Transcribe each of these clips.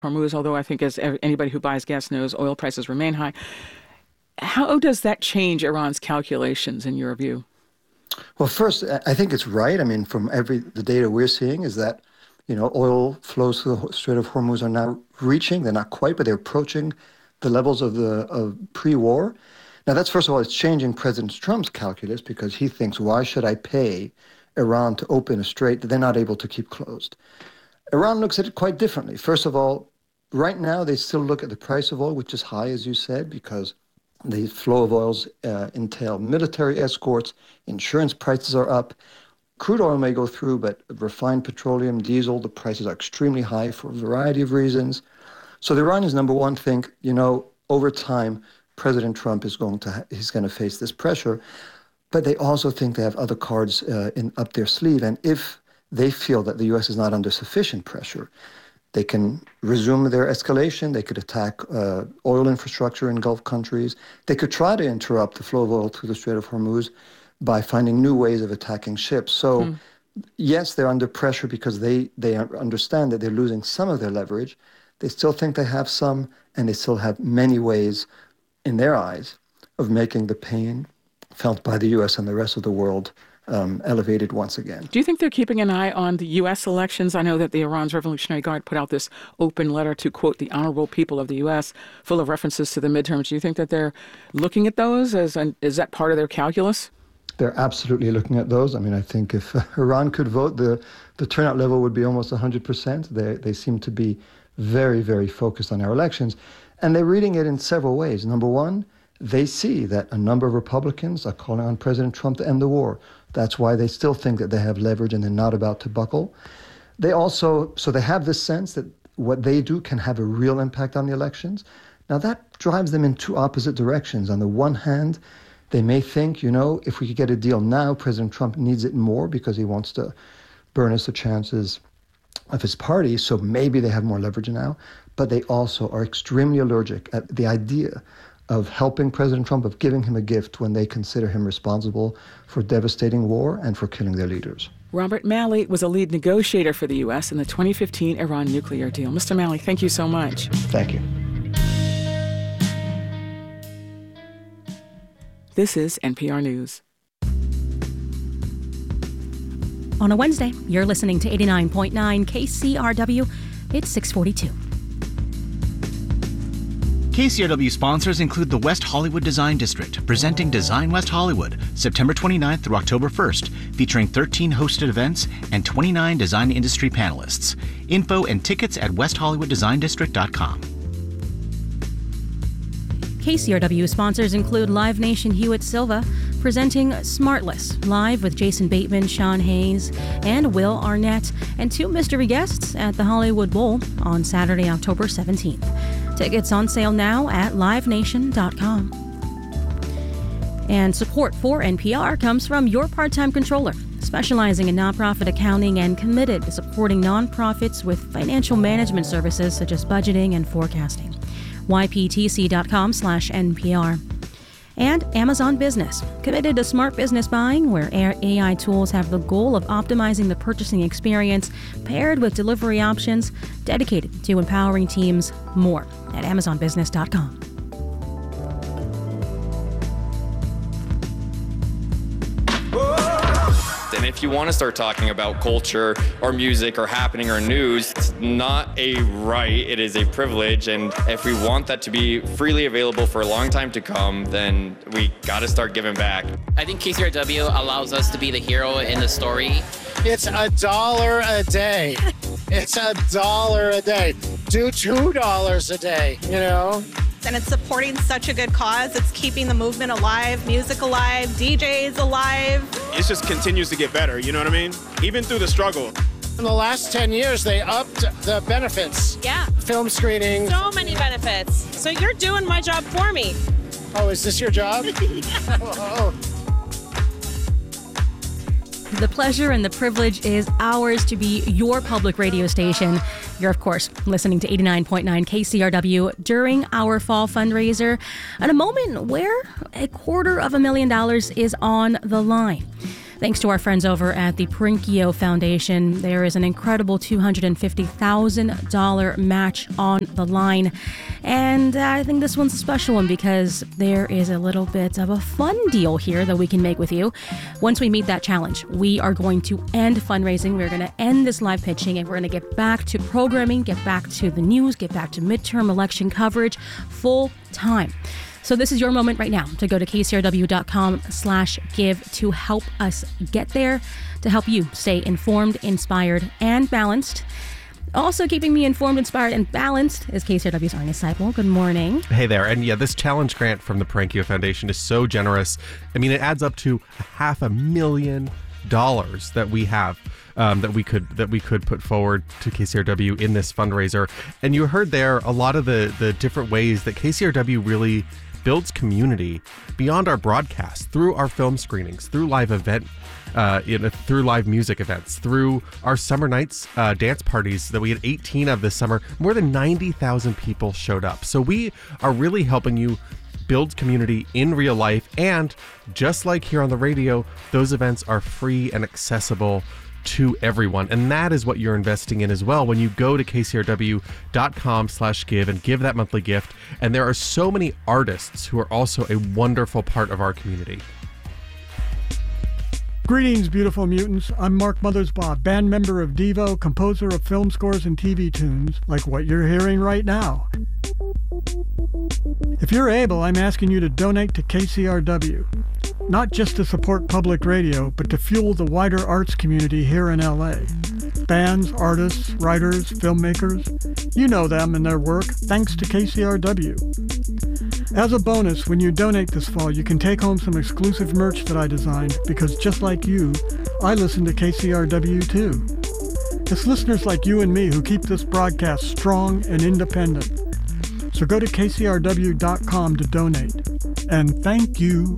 Hormuz, although I think as anybody who buys gas knows, oil prices remain high. How does that change Iran's calculations in your view? Well, first, I think it's right. I mean, from the data we're seeing is that, oil flows through the Strait of Hormuz are now reaching, they're not quite, but they're approaching the levels of pre-war. Now, that's, first of all, it's changing President Trump's calculus because he thinks, why should I pay Iran to open a strait that they're not able to keep closed? Iran looks at it quite differently. First of all, right now, they still look at the price of oil, which is high, as you said, because the flow of oils entail military escorts, insurance prices are up. Crude oil may go through, but refined petroleum, diesel, the prices are extremely high for a variety of reasons. So the Iranians, number one, think, over time, President Trump is he's going to face this pressure. But they also think they have other cards up their sleeve. And if they feel that the U.S. is not under sufficient pressure, they can resume their escalation. They could attack oil infrastructure in Gulf countries. They could try to interrupt the flow of oil through the Strait of Hormuz by finding new ways of attacking ships. So, yes, they're under pressure because they understand that they're losing some of their leverage. They still think they have some, and they still have many ways, in their eyes, of making the pain felt by the U.S. and the rest of the world elevated once again. Do you think they're keeping an eye on the U.S. elections? I know that the Iran's Revolutionary Guard put out this open letter to, quote, the honorable people of the U.S., full of references to the midterms. Do you think that they're looking at those? Is that part of their calculus? They're absolutely looking at those. I mean, I think if Iran could vote, the turnout level would be almost 100%. They seem to be very, very focused on our elections. And they're reading it in several ways. Number one, they see that a number of Republicans are calling on President Trump to end the war. That's why they still think that they have leverage and they're not about to buckle. They have this sense that what they do can have a real impact on the elections. Now that drives them in two opposite directions. On the one hand, they may think, if we could get a deal now, President Trump needs it more because he wants to burnish the chances of his party, so maybe they have more leverage now. But they also are extremely allergic at the idea of helping President Trump, of giving him a gift when they consider him responsible for devastating war and for killing their leaders. Robert Malley was a lead negotiator for the U.S. in the 2015 Iran nuclear deal. Mr. Malley, thank you so much. Thank you. This is NPR News. On a Wednesday, you're listening to 89.9 KCRW. It's 6:42. KCRW sponsors include the West Hollywood Design District, presenting Design West Hollywood, September 29th through October 1st, featuring 13 hosted events and 29 design industry panelists. Info and tickets at westhollywooddesign.com. KCRW sponsors include Live Nation Hewitt Silva, presenting Smartless, live with Jason Bateman, Sean Hayes, and Will Arnett, and two mystery guests at the Hollywood Bowl on Saturday, October 17th. Tickets on sale now at livenation.com. And support for NPR comes from Your Part-Time Controller, specializing in nonprofit accounting and committed to supporting nonprofits with financial management services such as budgeting and forecasting. YPTC.com/NPR. And Amazon Business, committed to smart business buying, where AI tools have the goal of optimizing the purchasing experience, paired with delivery options, dedicated to empowering teams more at AmazonBusiness.com. And if you want to start talking about culture or music or happening or news, it's not a right, it is a privilege. And if we want that to be freely available for a long time to come, then we got to start giving back. I think KCRW allows us to be the hero in the story. It's $1 a day. It's $1 a day. Do $2 a day, And it's supporting such a good cause. It's keeping the movement alive, music alive, DJs alive. It just continues to get better, you know what I mean? Even through the struggle. In the last 10 years, they upped the benefits. Yeah. Film screenings. So many benefits. So you're doing my job for me. Oh, is this your job? Oh. The pleasure and the privilege is ours to be your public radio station. You're, of course, listening to 89.9 KCRW during our fall fundraiser at a moment where $250,000 is on the line. Thanks to our friends over at the Princio Foundation, there is an incredible $250,000 match on the line. And I think this one's a special one because there is a little bit of a fun deal here that we can make with you. Once we meet that challenge, we are going to end fundraising. We're going to end this live pitching, and we're going to get back to programming, get back to the news, get back to midterm election coverage full time. So this is your moment right now to go to kcrw.com/give to help us get there, to help you stay informed, inspired, and balanced. Also keeping me informed, inspired, and balanced is KCRW's Arnie Seipel. Good morning. Hey there. And yeah, this challenge grant from the Princio Foundation is so generous. I mean, it adds up to $500,000 that we have. That we could put forward to KCRW in this fundraiser. And you heard there a lot of the different ways that KCRW really builds community beyond our broadcast, through our film screenings, through live through live music events, through our summer nights dance parties that we had 18 of this summer. More than 90,000 people showed up. So we are really helping you build community in real life. And just like here on the radio, those events are free and accessible to everyone. And that is what you're investing in as well when you go to kcrw.com/give and give that monthly gift. And there are so many artists who are also a wonderful part of our community. Greetings, beautiful mutants. I'm Mark Mothersbaugh, band member of Devo, composer of film scores and TV tunes, like what you're hearing right now. If you're able, I'm asking you to donate to KCRW. Not just to support public radio, but to fuel the wider arts community here in LA. Bands, artists, writers, filmmakers, you know them and their work thanks to KCRW. As a bonus, when you donate this fall, you can take home some exclusive merch that I designed because just like you, I listen to KCRW too. It's listeners like you and me who keep this broadcast strong and independent. So go to kcrw.com to donate. And thank you.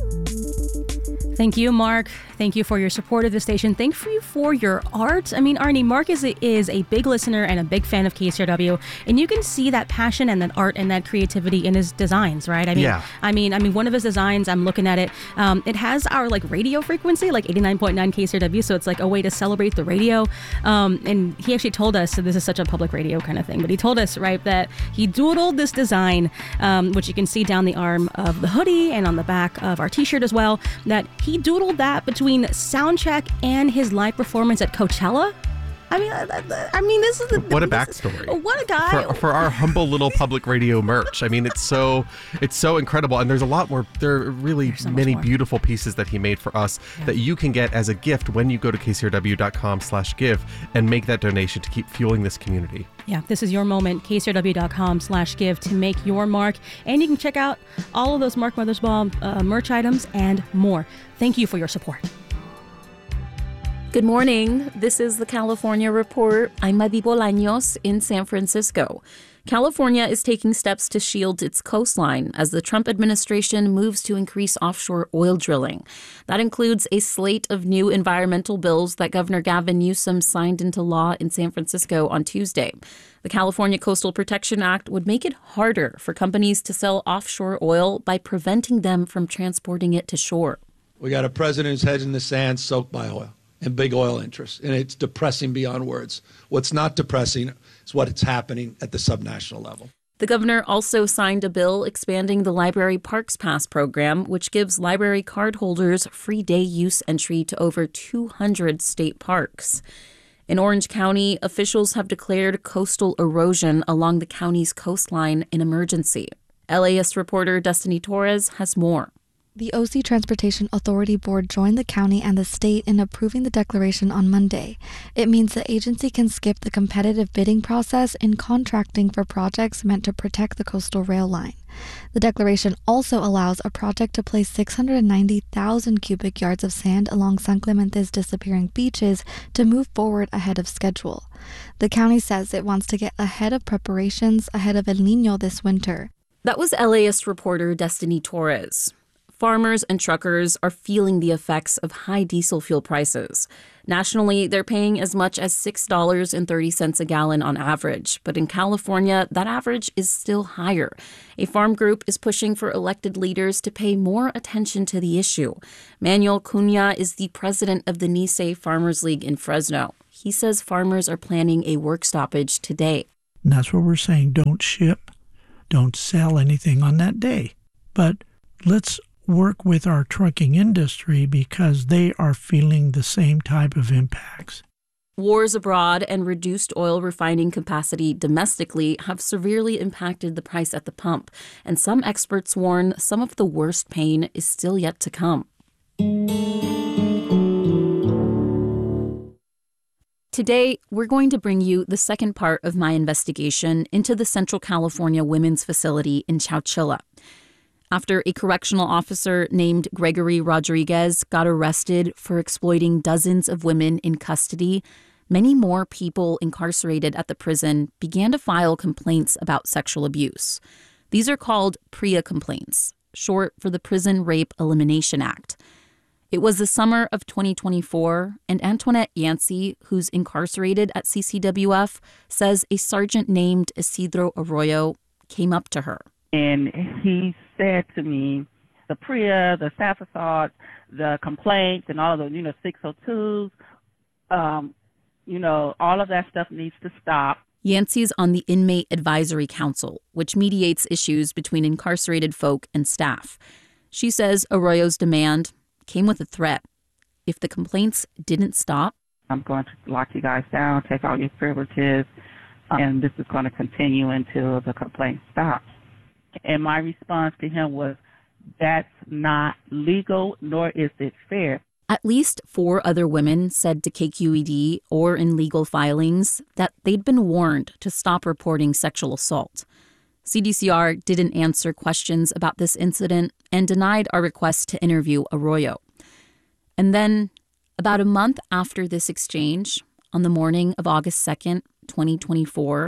Thank you, Mark. Thank you for your support of the station. Thank you for your art. I mean, Arnie, Mark is a big listener and a big fan of KCRW, and you can see that passion and that art and that creativity in his designs, right? I mean, one of his designs, I'm looking at it. It has our radio frequency, 89.9 KCRW, so it's like a way to celebrate the radio. And he actually told us, so this is such a public radio kind of thing, but he told us, right, that he doodled this design, which you can see down the arm of the hoodie and on the back of our T-shirt as well, that he doodled that between soundcheck and his live performance at Coachella. I mean, this is what a backstory. What a guy for our humble little public radio merch. I mean, it's so incredible, and there's a lot more. There are really many beautiful pieces that he made for us that you can get as a gift when you go to kcrw.com/give and make that donation to keep fueling this community. Yeah, this is your moment. kcrw.com/give to make your mark, and you can check out all of those Mark Mothersbaugh merch items and more. Thank you for your support. Good morning. This is the California Report. I'm Madi Bolaños in San Francisco. California is taking steps to shield its coastline as the Trump administration moves to increase offshore oil drilling. That includes a slate of new environmental bills that Governor Gavin Newsom signed into law in San Francisco on Tuesday. The California Coastal Protection Act would make it harder for companies to sell offshore oil by preventing them from transporting it to shore. We got a president whose head's in the sand, soaked by oil and big oil interests, and it's depressing beyond words. What's not depressing is what's happening at the subnational level. The governor also signed a bill expanding the Library Parks Pass program, which gives library card holders free day use entry to over 200 state parks. In Orange County, officials have declared coastal erosion along the county's coastline an emergency. LAist reporter Destiny Torres has more. The OC Transportation Authority Board joined the county and the state in approving the declaration on Monday. It means the agency can skip the competitive bidding process in contracting for projects meant to protect the coastal rail line. The declaration also allows a project to place 690,000 cubic yards of sand along San Clemente's disappearing beaches to move forward ahead of schedule. The county says it wants to get ahead of preparations ahead of El Niño this winter. That was LAist reporter Destiny Torres. Farmers and truckers are feeling the effects of high diesel fuel prices. Nationally, they're paying as much as $6.30 a gallon on average. But in California, that average is still higher. A farm group is pushing for elected leaders to pay more attention to the issue. Manuel Cunha is the president of the Nisei Farmers League in Fresno. He says farmers are planning a work stoppage today. And that's what we're saying. Don't ship, don't sell anything on that day. But let's work with our trucking industry because they are feeling the same type of impacts. Wars abroad and reduced oil refining capacity domestically have severely impacted the price at the pump, and some experts warn some of the worst pain is still yet to come. Today, we're going to bring you the second part of my investigation into the Central California Women's Facility in Chowchilla. After a correctional officer named Gregory Rodriguez got arrested for exploiting dozens of women in custody, many more people incarcerated at the prison began to file complaints about sexual abuse. These are called PREA complaints, short for the Prison Rape Elimination Act. It was the summer of 2024, and Antoinette Yancey, who's incarcerated at CCWF, says a sergeant named Isidro Arroyo came up to her. And he said to me, the PREA, the staff assault, the complaints, and all of the, 602s, all of that stuff needs to stop. Yancey's on the Inmate Advisory Council, which mediates issues between incarcerated folk and staff. She says Arroyo's demand came with a threat. If the complaints didn't stop, I'm going to lock you guys down, take all your privileges, and this is going to continue until the complaint stops. And my response to him was, that's not legal, nor is it fair. At least 4 other women said to KQED or in legal filings that they'd been warned to stop reporting sexual assault. CDCR didn't answer questions about this incident and denied our request to interview Arroyo. And then, about a month after this exchange, on the morning of August 2nd, 2024,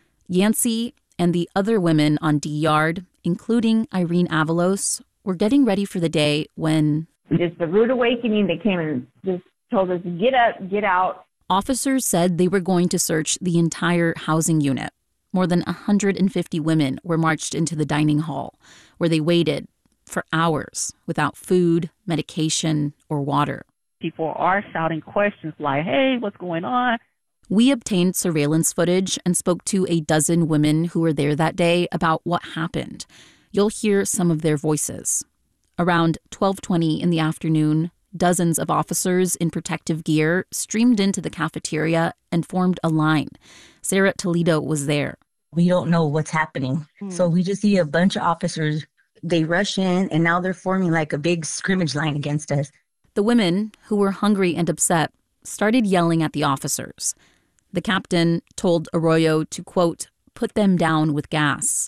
Yancey and the other women on D-Yard, including Irene Avalos, were getting ready for the day when... Just the rude awakening, they came and just told us, get up, get out. Officers said they were going to search the entire housing unit. More than 150 women were marched into the dining hall, where they waited for hours without food, medication, or water. People are shouting questions like, hey, what's going on? We obtained surveillance footage and spoke to a dozen women who were there that day about what happened. You'll hear some of their voices. Around 12:20 in the afternoon, dozens of officers in protective gear streamed into the cafeteria and formed a line. Sarah Toledo was there. We don't know what's happening. So we just see a bunch of officers. They rush in, and now they're forming like a big scrimmage line against us. The women, who were hungry and upset, started yelling at the officers. The captain told Arroyo to, quote, put them down with gas.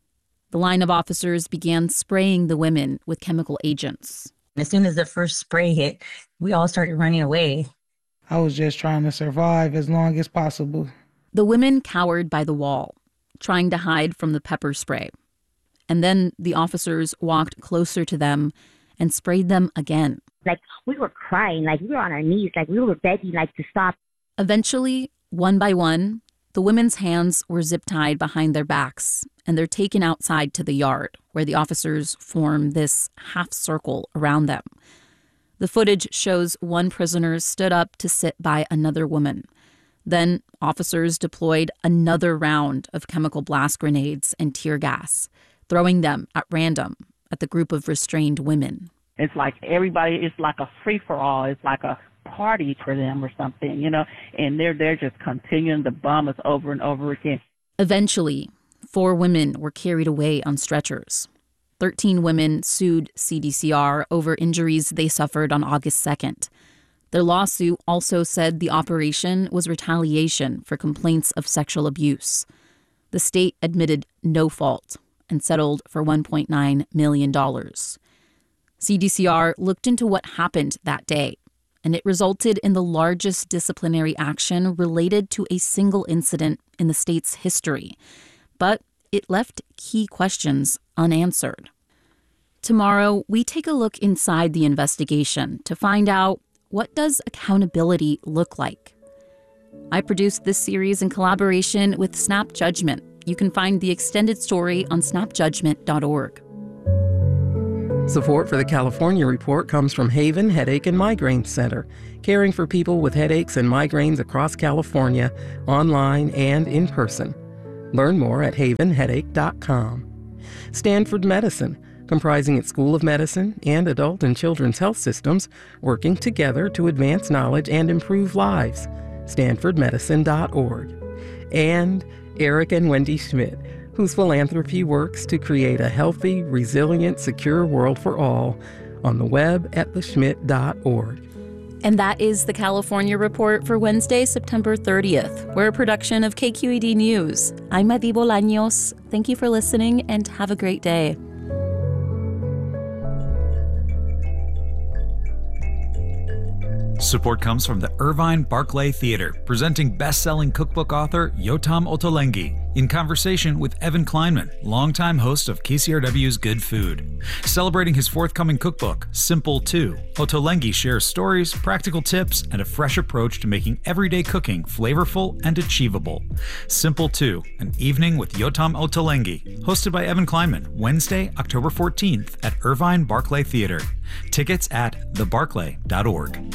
The line of officers began spraying the women with chemical agents. As soon as the first spray hit, we all started running away. I was just trying to survive as long as possible. The women cowered by the wall, trying to hide from the pepper spray. And then the officers walked closer to them and sprayed them again. Like, we were crying, like, we were on our knees, like, we were begging, like, to stop. Eventually, one by one, the women's hands were zip-tied behind their backs, and they're taken outside to the yard, where the officers form this half-circle around them. The footage shows one prisoner stood up to sit by another woman. Then officers deployed another round of chemical blast grenades and tear gas, throwing them at random at the group of restrained women. It's like everybody, it's like a free-for-all. It's like a party for them or something, and they're just continuing to bomb us over and over again. Eventually, 4 women were carried away on stretchers. 13 women sued CDCR over injuries they suffered on August 2nd. Their lawsuit also said the operation was retaliation for complaints of sexual abuse. The state admitted no fault and settled for $1.9 million. CDCR looked into what happened that day, and it resulted in the largest disciplinary action related to a single incident in the state's history. But it left key questions unanswered. Tomorrow, we take a look inside the investigation to find out, what does accountability look like? I produced this series in collaboration with Snap Judgment. You can find the extended story on snapjudgment.org. Support for the California Report comes from Haven Headache and Migraine Center, caring for people with headaches and migraines across California, online and in person. Learn more at havenheadache.com. Stanford Medicine, comprising its School of Medicine and adult and children's health systems, working together to advance knowledge and improve lives. StanfordMedicine.org. And Eric and Wendy Schmidt, whose philanthropy works to create a healthy, resilient, secure world for all, on the web at theschmidt.org. And that is the California Report for Wednesday, September 30th. We're a production of KQED News. I'm Madi Bolaños. Thank you for listening and have a great day. Support comes from the Irvine Barclay Theater, presenting best-selling cookbook author Yotam Ottolenghi in conversation with Evan Kleinman, longtime host of KCRW's Good Food. Celebrating his forthcoming cookbook, Simple 2, Ottolenghi shares stories, practical tips, and a fresh approach to making everyday cooking flavorful and achievable. Simple 2, an evening with Yotam Ottolenghi, hosted by Evan Kleinman, Wednesday, October 14th at Irvine Barclay Theater. Tickets at thebarclay.org.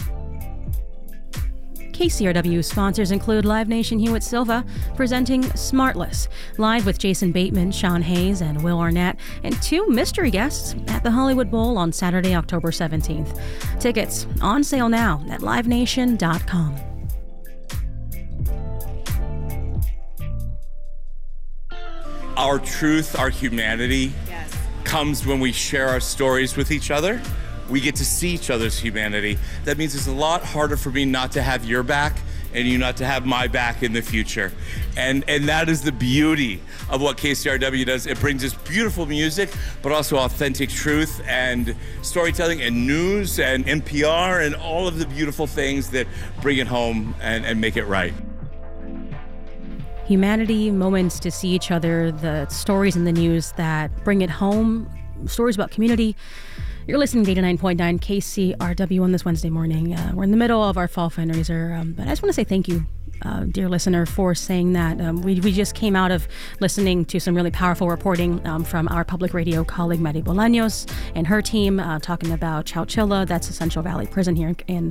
KCRW sponsors include Live Nation Hewitt Silva, presenting Smartless, live with Jason Bateman, Sean Hayes, and Will Arnett, and 2 mystery guests at the Hollywood Bowl on Saturday, October 17th. Tickets on sale now at livenation.com. Our truth, our humanity, comes when we share our stories with each other. We get to see each other's humanity. That means it's a lot harder for me not to have your back and you not to have my back in the future. And that is the beauty of what KCRW does. It brings us beautiful music, but also authentic truth and storytelling and news and NPR and all of the beautiful things that bring it home and make it right. Humanity, moments to see each other, the stories in the news that bring it home, stories about community. You're listening to 89.9 KCRW on this Wednesday morning. We're in the middle of our fall fundraiser, but I just want to say thank you, dear listener, for saying that. We just came out of listening to some really powerful reporting from our public radio colleague, Madi Bolaños, and her team, talking about Chowchilla. That's the Central Valley Prison here in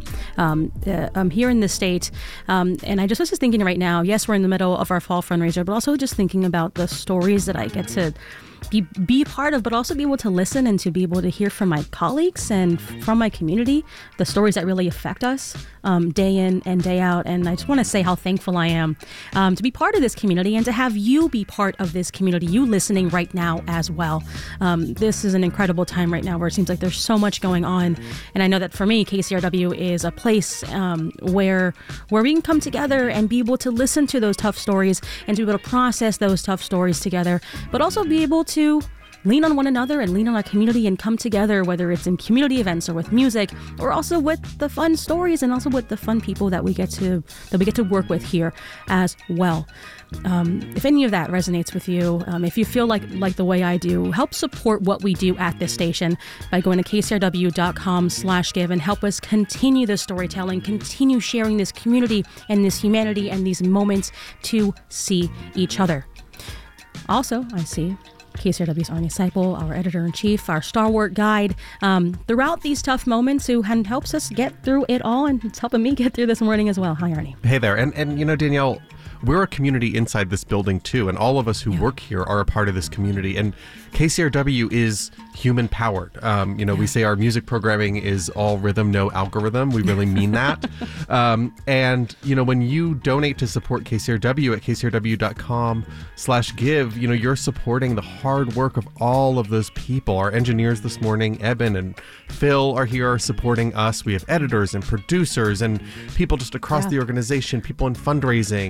the state. And I just was thinking right now, yes, we're in the middle of our fall fundraiser, but also just thinking about the stories that I get to be part of, but also be able to listen and to be able to hear from my colleagues and from my community, the stories that really affect us day in and day out. And I just want to say how thankful I am to be part of this community and to have you be part of this community, you listening right now as well. This is an incredible time right now where it seems like there's so much going on. And I know that for me, KCRW is a place where we can come together and be able to listen to those tough stories and to be able to process those tough stories together, but also be able to lean on one another and lean on our community and come together, whether it's in community events or with music, or also with the fun stories and also with the fun people that we get to work with here as well. If any of that resonates with you, if you feel like the way I do, help support what we do at this station by going to kcrw.com/give and help us continue this storytelling, continue sharing this community and this humanity and these moments to see each other. Also, I see KCRW's Arnie Seipel, our editor-in-chief, our stalwart guide throughout these tough moments, who helps us get through it all, and it's helping me get through this morning as well. Hi, Arnie. Hey there. And you know, Danielle, we're a community inside this building too, and all of us who work here are a part of this community. And KCRW is human powered. We say our music programming is all rhythm, no algorithm. We really mean that. And when you donate to support KCRW at kcrw.com/give, you're supporting the hard work of all of those people. Our engineers this morning, Eben and Phil, are here supporting us. We have editors and producers and people just across the organization, people in fundraising. Well, also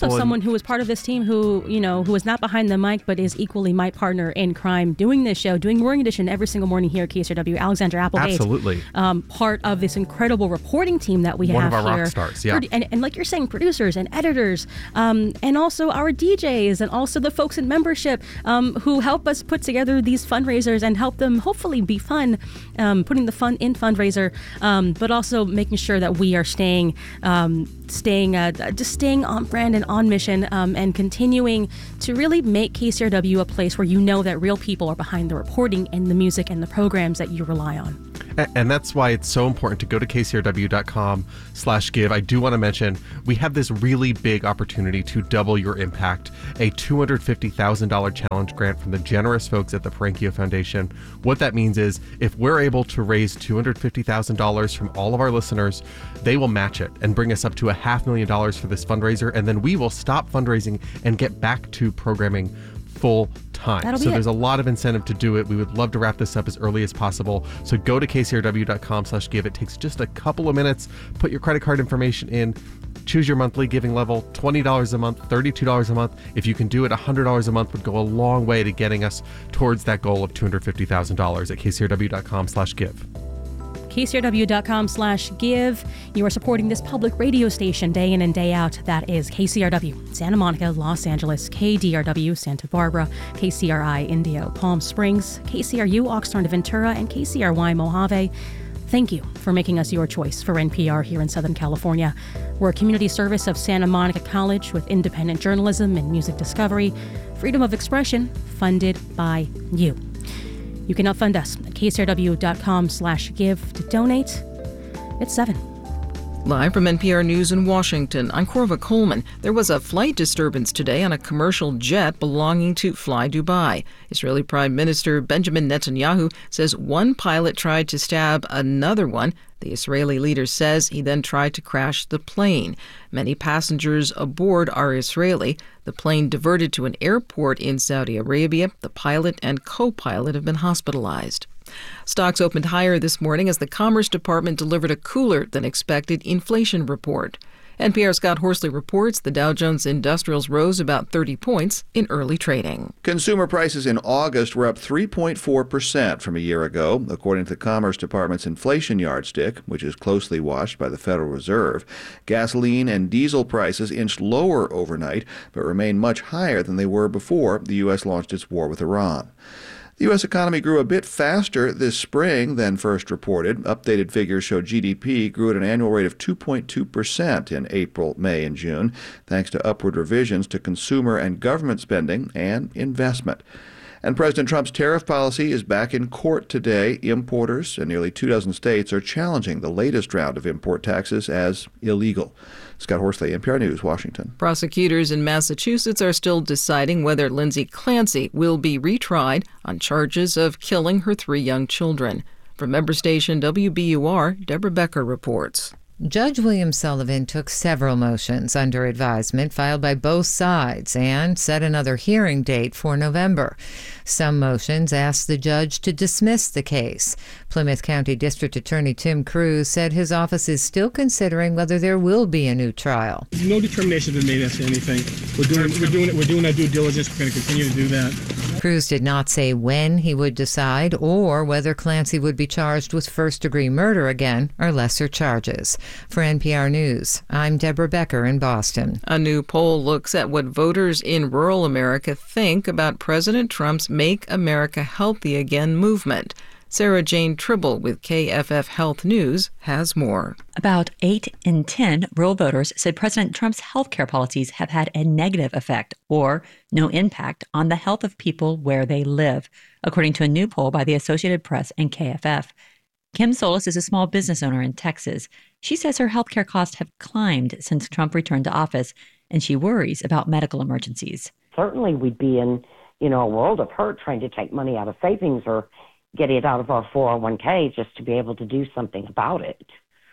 have someone who is part of this team who is not behind the mic, but is equally my partner in crime, doing this show, doing Morning Edition every single morning here at KCRW. Alexandra Applegate. Absolutely. Part of this incredible reporting team that we have here. One of our rock stars, yeah. And like you're saying, producers and editors, and also our DJs, and also the folks in membership who help us put together these fundraisers and help them hopefully be fun, putting the fun in fundraiser, but also making sure that we are staying on brand and on mission, and continuing to really make KCRW a place where you know that real people are behind the reporting and the music and the programs that you rely on. And that's why it's so important to go to kcrw.com/give. I do want to mention we have this really big opportunity to double your impact, a $250,000 challenge grant from the generous folks at the Parankio Foundation. What that means is if we're able to raise $250,000 from all of our listeners, they will match it and bring us up to $500,000 for this fundraiser, and then we will stop fundraising and get back to programming full time. So there's a lot of incentive to do it. We would love to wrap this up as early as possible. So go to kcrw.com/give. It takes just a couple of minutes. Put your credit card information in. Choose your monthly giving level, $20 a month, $32 a month. If you can do it, $100 a month would go a long way to getting us towards that goal of $250,000 at kcrw.com/give. KCRW.com/give. You are supporting this public radio station day in and day out. That is KCRW, Santa Monica, Los Angeles, KDRW, Santa Barbara, KCRI, Indio, Palm Springs, KCRU, Oxnard, Ventura, and KCRY, Mojave. Thank you for making us your choice for NPR here in Southern California. We're a community service of Santa Monica College with independent journalism and music discovery, freedom of expression, funded by you. You can now fund us at kcrw.com/give to donate. It's 7. Live from NPR News in Washington, I'm Corva Coleman. There was a flight disturbance today on a commercial jet belonging to Fly Dubai. Israeli Prime Minister Benjamin Netanyahu says one pilot tried to stab another one. The Israeli leader says he then tried to crash the plane. Many passengers aboard are Israeli. The plane diverted to an airport in Saudi Arabia. The pilot and co-pilot have been hospitalized. Stocks opened higher this morning as the Commerce Department delivered a cooler than expected inflation report. NPR's Scott Horsley reports the Dow Jones Industrials rose about 30 points in early trading. Consumer prices in August were up 3.4% from a year ago, according to the Commerce Department's inflation yardstick, which is closely watched by the Federal Reserve. Gasoline and diesel prices inched lower overnight, but remain much higher than they were before the U.S. launched its war with Iran. The U.S. economy grew a bit faster this spring than first reported. Updated figures show GDP grew at an annual rate of 2.2% in April, May, and June, thanks to upward revisions to consumer and government spending and investment. And President Trump's tariff policy is back in court today. Importers in nearly 24 states are challenging the latest round of import taxes as illegal. Scott Horsley, NPR News, Washington. Prosecutors in Massachusetts are still deciding whether Lindsay Clancy will be retried on charges of killing her 3 young children. From member station WBUR, Deborah Becker reports. Judge William Sullivan took several motions under advisement filed by both sides and set another hearing date for November. Some motions asked the judge to dismiss the case. Plymouth County District Attorney Tim Cruz said his office is still considering whether there will be a new trial. No determination has been made as to anything. We're doing our due diligence. We're going to continue to do that. Cruz did not say when he would decide or whether Clancy would be charged with first-degree murder again or lesser charges. For NPR News, I'm Deborah Becker in Boston. A new poll looks at what voters in rural America think about President Trump's Make America Healthy Again movement. Sarah Jane Tribble with KFF Health News has more. About 8 in 10 rural voters said President Trump's health care policies have had a negative effect or no impact on the health of people where they live, according to a new poll by the Associated Press and KFF. Kim Solis is a small business owner in Texas. She says her health care costs have climbed since Trump returned to office, and she worries about medical emergencies. Certainly we'd be in, a world of hurt trying to take money out of savings or get it out of our 401k just to be able to do something about it.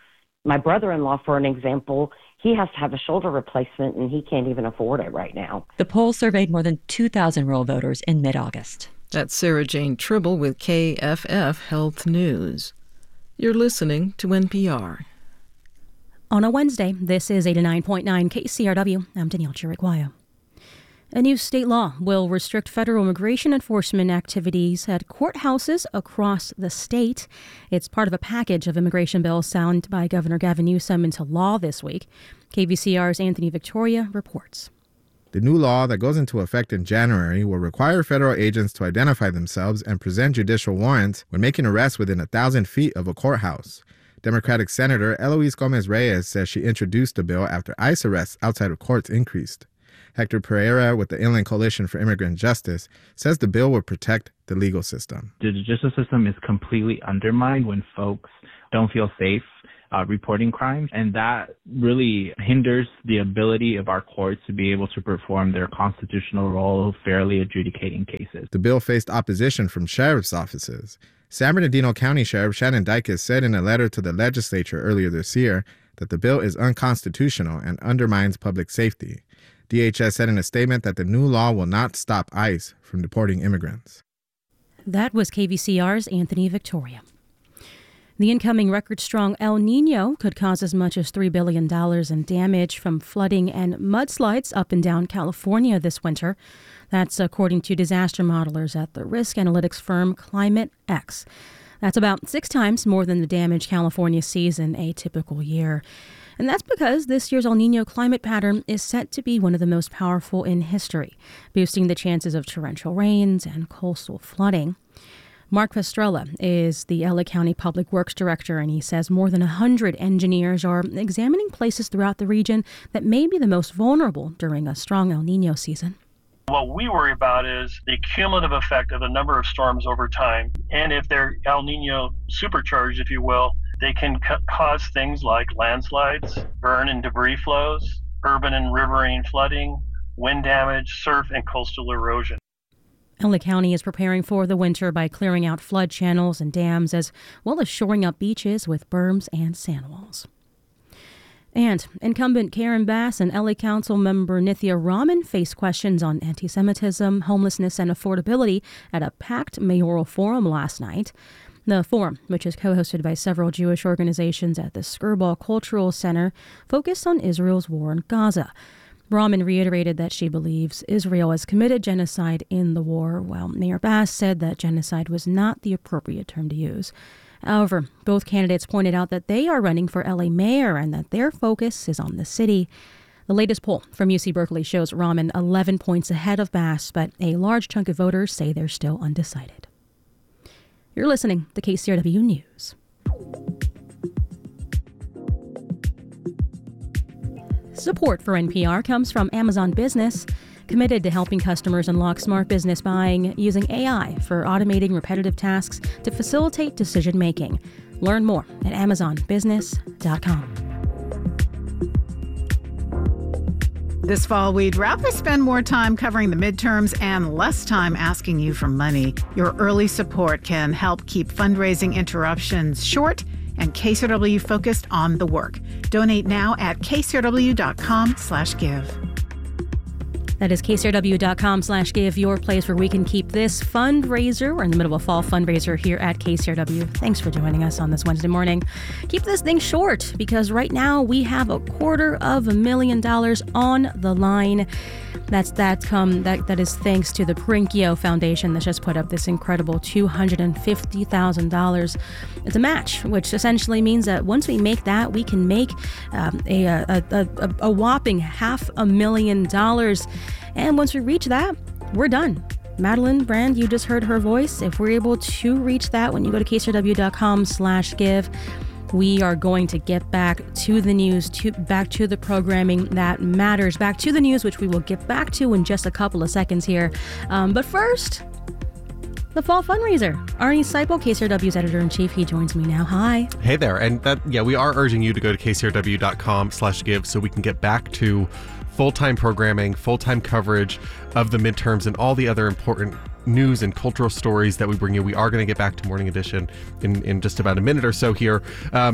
My brother-in-law, for an example, he has to have a shoulder replacement and he can't even afford it right now. The poll surveyed more than 2,000 rural voters in mid-August. That's Sarah Jane Tribble with KFF Health News. You're listening to NPR. On a Wednesday, this is 89.9 KCRW. I'm Danielle Chiriquaya. A new state law will restrict federal immigration enforcement activities at courthouses across the state. It's part of a package of immigration bills signed by Governor Gavin Newsom into law this week. KVCR's Anthony Victoria reports. The new law that goes into effect in January will require federal agents to identify themselves and present judicial warrants when making arrests within 1,000 feet of a courthouse. Democratic Senator Eloise Gomez-Reyes says she introduced the bill after ICE arrests outside of courts increased. Hector Pereira with the Inland Coalition for Immigrant Justice says the bill will protect the legal system. The judicial system is completely undermined when folks don't feel safe reporting crimes, and that really hinders the ability of our courts to be able to perform their constitutional role of fairly adjudicating cases. The bill faced opposition from sheriff's offices. San Bernardino County Sheriff Shannon Dykes said in a letter to the legislature earlier this year that the bill is unconstitutional and undermines public safety. DHS said in a statement that the new law will not stop ICE from deporting immigrants. That was KVCR's Anthony Victoria. The incoming record-strong El Niño could cause as much as $3 billion in damage from flooding and mudslides up and down California this winter. That's according to disaster modelers at the risk analytics firm Climate X. That's about 6 times more than the damage California sees in a typical year. And that's because this year's El Niño climate pattern is set to be one of the most powerful in history, boosting the chances of torrential rains and coastal flooding. Mark Pastrella is the LA County Public Works Director, and he says more than 100 engineers are examining places throughout the region that may be the most vulnerable during a strong El Niño season. What we worry about is the cumulative effect of a number of storms over time. And if they're El Niño supercharged, if you will, they can cause things like landslides, burn and debris flows, urban and riverine flooding, wind damage, surf, and coastal erosion. LA County is preparing for the winter by clearing out flood channels and dams, as well as shoring up beaches with berms and sand walls. And incumbent Karen Bass and LA Council member Nithya Raman face questions on anti-Semitism, homelessness, and affordability at a packed mayoral forum last night. The forum, which is co-hosted by several Jewish organizations at the Skirball Cultural Center, focused on Israel's war in Gaza. Raman reiterated that she believes Israel has committed genocide in the war, while Mayor Bass said that genocide was not the appropriate term to use. However, both candidates pointed out that they are running for LA mayor and that their focus is on the city. The latest poll from UC Berkeley shows Raman 11 points ahead of Bass, but a large chunk of voters say they're still undecided. You're listening to KCRW News. Support for NPR comes from Amazon Business, committed to helping customers unlock smart business buying using AI for automating repetitive tasks to facilitate decision-making. Learn more at amazonbusiness.com. This fall, we'd rather spend more time covering the midterms and less time asking you for money. Your early support can help keep fundraising interruptions short and KCRW focused on the work. Donate now at kcrw.com/give. That is kcrw.com/give, your place where we can keep this fundraiser. We're in the middle of a fall fundraiser here at KCRW. Thanks for joining us on this Wednesday morning. Keep this thing short because right now we have $250,000 on the line. That is thanks to the Perinkio Foundation that just put up this incredible $250,000. It's a match, which essentially means that once we make that, we can make a whopping $500,000. And once we reach that, we're done. Madeline Brand, you just heard her voice. If we're able to reach that, when you go to kcrw.com/give, we are going to get back to the news, back to the programming that matters, back to the news, which we will get back to in just a couple of seconds here. But first, the fall fundraiser. Arnie Seipel, KCRW's editor-in-chief, he joins me now. Hi. Hey there. And we are urging you to go to kcrw.com/give so we can get back to full-time programming, full-time coverage of the midterms and all the other important news and cultural stories that we bring you. We are going to get back to Morning Edition in just about a minute or so here.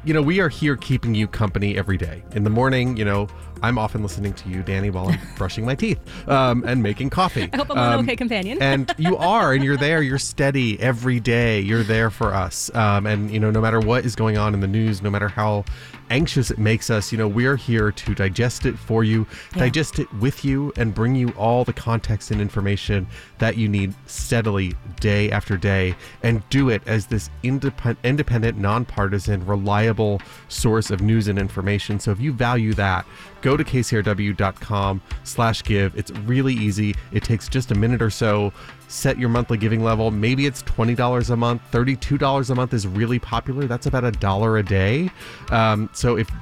we are here keeping you company every day. In the morning, I'm often listening to you, Danny, while I'm brushing my teeth and making coffee. I hope I'm an okay companion. And you are, and you're there. You're steady every day. You're there for us. And, no matter what is going on in the news, no matter how anxious it makes us, we're here to digest it for you, digest it with you, and bring you all the context and information that you need steadily day after day, and do it as this independent, nonpartisan, reliable source of news and information. So if you value that, go to kcrw.com/give. It's really easy. It takes just a minute or so. Set your monthly giving level. Maybe it's $20 a month. $32 a month is really popular. That's about $1 a day. So if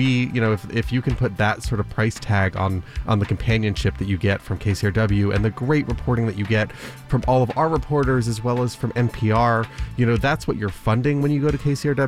you can put that sort of price tag on the companionship that you get from KCRW and the great reporting that you get from all of our reporters as well as from NPR, that's what you're funding when you go to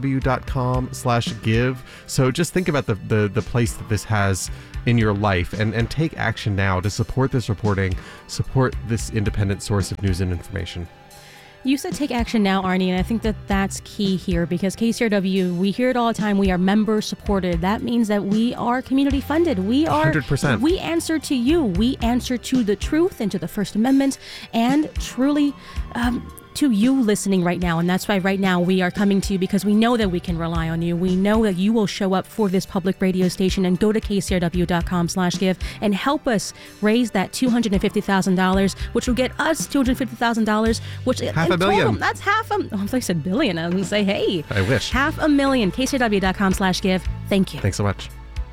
kcrw.com/give. So just think about the place that this has in your life and take action now to support this reporting, support this independent source of news and information. You said take action now, Arnie, and I think that that's key here because KCRW, we hear it all the time, we are member supported. That means that we are community funded. We are 100%. We answer to you. We answer to the truth and to the First Amendment and truly to you listening right now. And that's why right now we are coming to you because we know that we can rely on you. We know that you will show up for this public radio station and go to kcrw.com/give and help us raise that $250,000, which will get us $250,000, which $500 million. That's I thought I said billion. I was going to say, hey. I wish. $500,000. kcrw.com/give. Thank you. Thanks so much.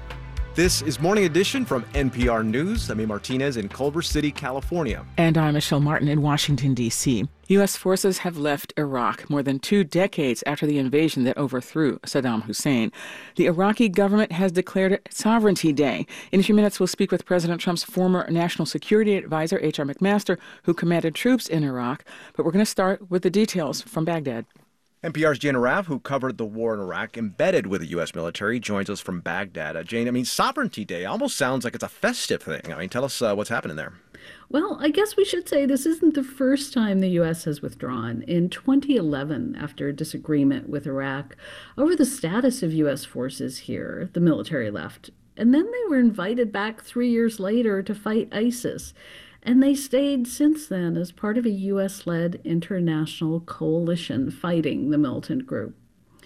This is Morning Edition from NPR News. I'm A. Martinez in Culver City, California. And I'm Michelle Martin in Washington, D.C. U.S. forces have left Iraq more than 2 decades after the invasion that overthrew Saddam Hussein. The Iraqi government has declared Sovereignty Day. In a few minutes, we'll speak with President Trump's former National Security Advisor, H.R. McMaster, who commanded troops in Iraq. But we're going to start with the details from Baghdad. NPR's Jane Arraf, who covered the war in Iraq, embedded with the U.S. military, joins us from Baghdad. Jane, Sovereignty Day almost sounds like it's a festive thing. Tell us what's happening there. Well, I guess we should say this isn't the first time the U.S. has withdrawn. In 2011, after a disagreement with Iraq over the status of U.S. forces here, the military left. And then they were invited back 3 years later to fight ISIS. And they stayed since then as part of a U.S.-led international coalition fighting the militant group.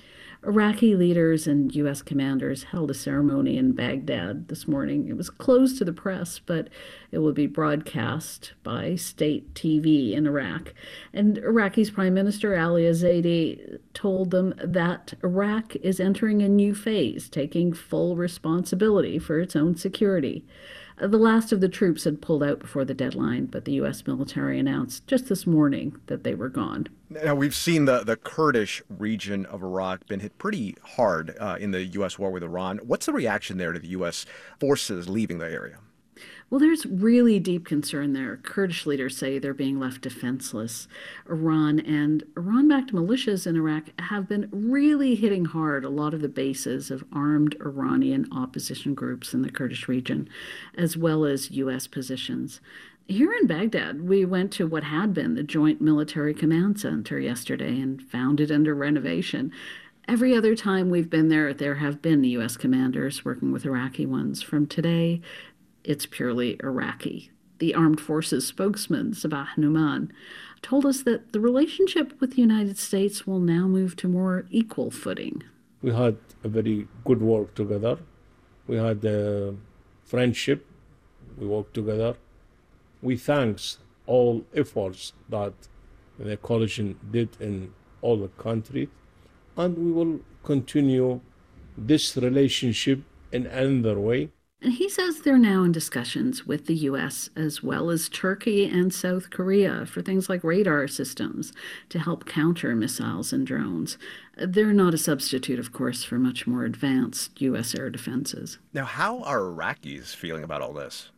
Iraqi leaders and U.S. commanders held a ceremony in Baghdad this morning. It was closed to the press, but it will be broadcast by state TV in Iraq. And Iraqi's Prime Minister Ali Zaidi told them that Iraq is entering a new phase, taking full responsibility for its own security. The last of the troops had pulled out before the deadline, but the U.S. military announced just this morning that they were gone. Now, we've seen the Kurdish region of Iraq been hit pretty hard in the U.S. war with Iran. What's the reaction there to the U.S. forces leaving the area? Well, there's really deep concern there. Kurdish leaders say they're being left defenseless. Iran and Iran-backed militias in Iraq have been really hitting hard a lot of the bases of armed Iranian opposition groups in the Kurdish region, as well as U.S. positions. Here in Baghdad, we went to what had been the Joint Military Command Center yesterday and found it under renovation. Every other time we've been there, there have been U.S. commanders working with Iraqi ones. From today, it's purely Iraqi. The Armed Forces spokesman, Sabah Numan, told us that the relationship with the United States will now move to more equal footing. We had a very good work together. We had a friendship. We worked together. We thanks all efforts that the coalition did in all the country, and we will continue this relationship in another way. And he says they're now in discussions with the U.S. as well as Turkey and South Korea for things like radar systems to help counter missiles and drones. They're not a substitute, of course, for much more advanced U.S. air defenses. Now, how are Iraqis feeling about all this?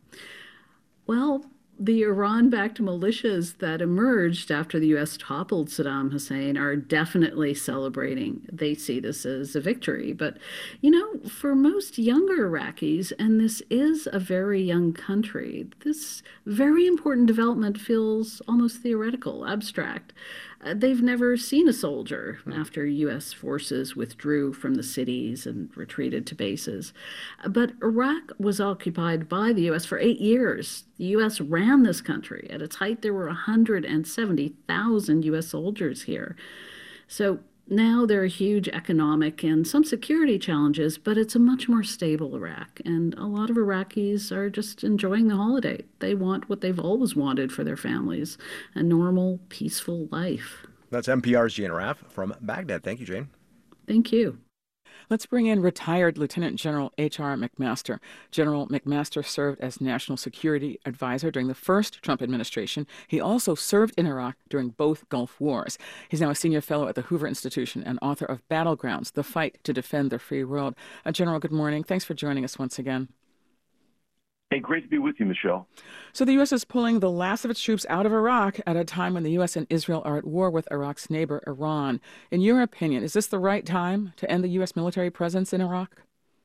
Well, the Iran-backed militias that emerged after the U.S. toppled Saddam Hussein are definitely celebrating. They see this as a victory. But, for most younger Iraqis, and this is a very young country, this very important development feels almost theoretical, abstract. They've never seen a soldier after U.S. forces withdrew from the cities and retreated to bases. But Iraq was occupied by the U.S. for 8 years. The U.S. ran this country. At its height, there were 170,000 U.S. soldiers here. So now there are huge economic and some security challenges, but it's a much more stable Iraq. And a lot of Iraqis are just enjoying the holiday. They want what they've always wanted for their families, a normal, peaceful life. That's NPR's Jane Arraf from Baghdad. Thank you, Jane. Thank you. Let's bring in retired Lieutenant General H.R. McMaster. General McMaster served as National Security Advisor during the first Trump administration. He also served in Iraq during both Gulf Wars. He's now a senior fellow at the Hoover Institution and author of Battlegrounds, The Fight to Defend the Free World. General, good morning. Thanks for joining us once again. Hey, great to be with you, Michelle. So the U.S. is pulling the last of its troops out of Iraq at a time when the U.S. and Israel are at war with Iraq's neighbor, Iran. In your opinion, is this the right time to end the U.S. military presence in Iraq?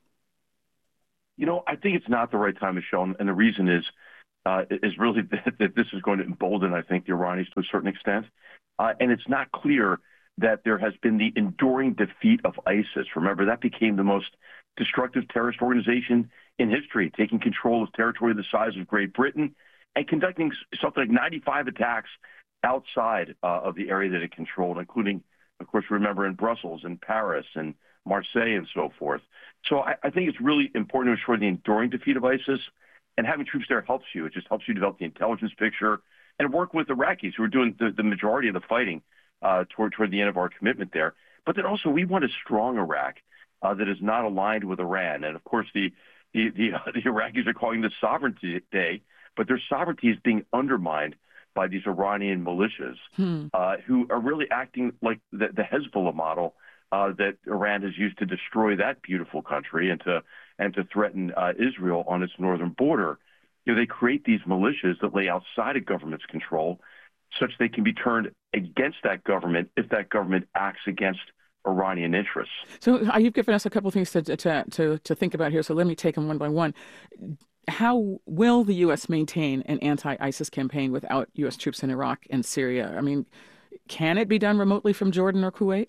You know, I think it's not the right time, Michelle, and the reason is really that this is going to embolden, I think, the Iranians to a certain extent. And it's not clear that there has been the enduring defeat of ISIS. Remember, that became the most destructive terrorist organization in history, taking control of territory the size of Great Britain and conducting something like 95 attacks outside of the area that it controlled, including, of course, remember, in Brussels and Paris and Marseille and so forth. So I think it's really important to ensure the enduring defeat of ISIS, and having troops there helps you. It just helps you develop the intelligence picture and work with Iraqis who are doing the majority of the fighting toward the end of our commitment there. But then also we want a strong Iraq that is not aligned with Iran. And of course, the Iraqis are calling this Sovereignty Day, but their sovereignty is being undermined by these Iranian militias who are really acting like the Hezbollah model that Iran has used to destroy that beautiful country and to threaten Israel on its northern border. You know, they create these militias that lay outside of government's control, such they can be turned against that government if that government acts against Iranian interests. So you've given us a couple of things to think about here, so let me take them one by one. How will the U.S. maintain an anti-ISIS campaign without U.S. troops in Iraq and Syria? I mean, can it be done remotely from Jordan or Kuwait?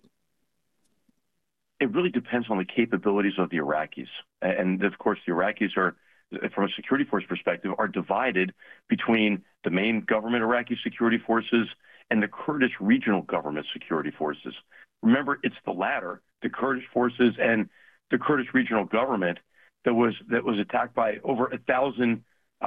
It really depends on the capabilities of the Iraqis. And of course, the Iraqis are, from a security force perspective, are divided between the main government Iraqi security forces and the Kurdish regional government security forces. Remember, it's the latter, the Kurdish forces and the Kurdish regional government, that was attacked by over 1,000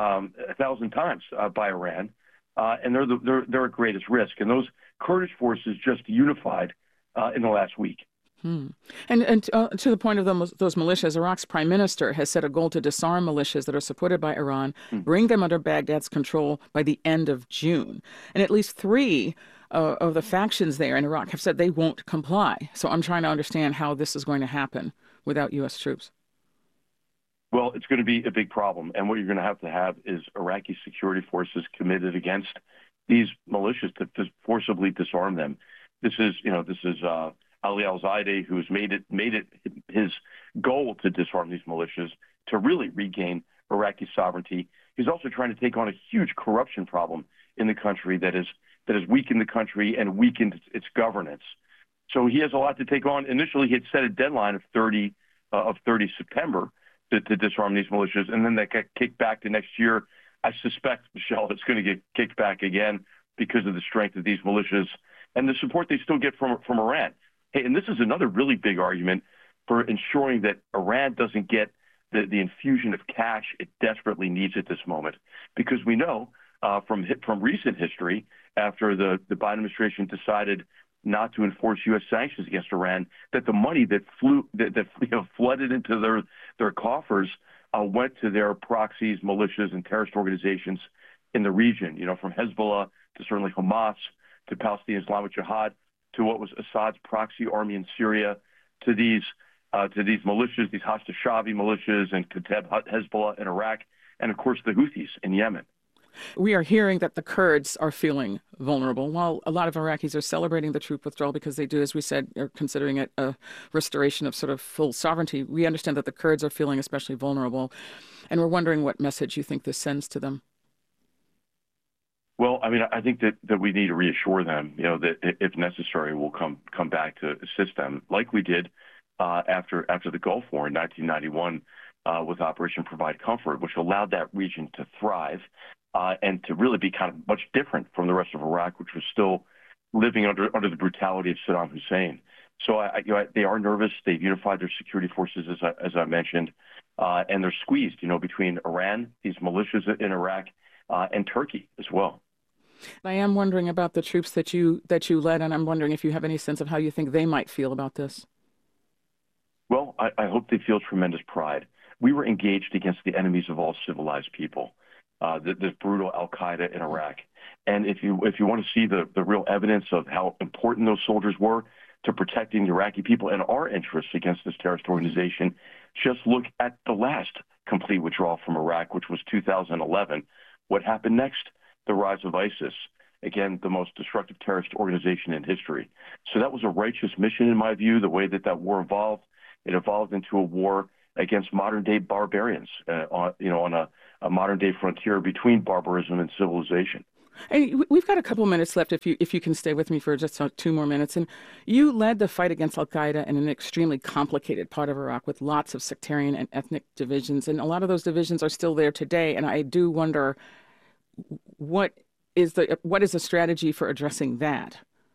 times by Iran, and they're at greatest risk. And those Kurdish forces just unified in the last week. And to the point of those militias, Iraq's prime minister has set a goal to disarm militias that are supported by Iran, bring them under Baghdad's control by the end of June. And at least 3 of the factions there in Iraq have said they won't comply. So I'm trying to understand how this is going to happen without U.S. troops. Well, it's going to be a big problem. And what you're going to have is Iraqi security forces committed against these militias to forcibly disarm them. This is Ali al-Zaidi, who's made it his goal to disarm these militias, to really regain Iraqi sovereignty. He's also trying to take on a huge corruption problem in the country that has weakened the country and weakened its governance. So he has a lot to take on. Initially, he had set a deadline of 30 September to disarm these militias, and then that got kicked back to next year. I suspect, Michelle, it's going to get kicked back again because of the strength of these militias and the support they still get from Iran. Hey, and this is another really big argument for ensuring that Iran doesn't get the infusion of cash it desperately needs at this moment, because we know from recent history, after the Biden administration decided not to enforce U.S. sanctions against Iran, that the money that flooded into their coffers went to their proxies, militias, and terrorist organizations in the region. You know, from Hezbollah to certainly Hamas to Palestinian Islamic Jihad to what was Assad's proxy army in Syria to these militias, these Hashd al-Shaabi militias, and Kateb Hezbollah in Iraq, and of course the Houthis in Yemen. We are hearing that the Kurds are feeling vulnerable. While a lot of Iraqis are celebrating the troop withdrawal because they do, as we said, are considering it a restoration of sort of full sovereignty, we understand that the Kurds are feeling especially vulnerable. And we're wondering what message you think this sends to them. Well, I mean, I think that we need to reassure them, that if necessary, we'll come back to assist them, like we did after the Gulf War in 1991 with Operation Provide Comfort, which allowed that region to thrive and to really be kind of much different from the rest of Iraq, which was still living under the brutality of Saddam Hussein. So they are nervous. They've unified their security forces, as I mentioned, and they're squeezed, between Iran, these militias in Iraq, and Turkey as well. I am wondering about the troops that you led, and I'm wondering if you have any sense of how you think they might feel about this. Well, I hope they feel tremendous pride. We were engaged against the enemies of all civilized people, this brutal al-Qaeda in Iraq. And if you want to see the real evidence of how important those soldiers were to protecting the Iraqi people and our interests against this terrorist organization, just look at the last complete withdrawal from Iraq, which was 2011. What happened next? The rise of ISIS, again, the most destructive terrorist organization in history. So that was a righteous mission, in my view, the way that war evolved. It evolved into a war against modern-day barbarians, on a modern-day frontier between barbarism and civilization. Hey, we've got a couple minutes left if you can stay with me for just 2 more minutes. And you led the fight against al-Qaeda in an extremely complicated part of Iraq with lots of sectarian and ethnic divisions. And a lot of those divisions are still there today. And I do wonder, what is the strategy for addressing that?